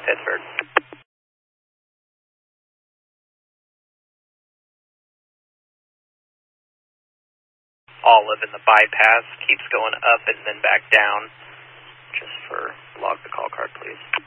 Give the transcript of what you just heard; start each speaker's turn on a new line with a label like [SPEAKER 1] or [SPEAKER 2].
[SPEAKER 1] Pittsburgh. Olive in the bypass keeps going up and then back down. Just for log the call card, please.